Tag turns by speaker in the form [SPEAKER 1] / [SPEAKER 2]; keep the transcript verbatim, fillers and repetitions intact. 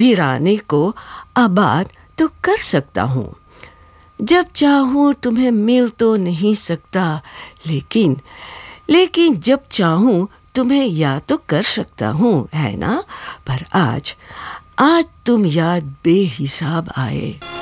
[SPEAKER 1] वीराने को आबाद तो कर सकता हूँ। जब चाहूँ तुम्हें मिल तो नहीं सकता, लेकिन लेकिन जब चाहूँ तुम्हें याद तो कर सकता हूँ, है ना? पर आज आज तुम याद बेहिसाब आए।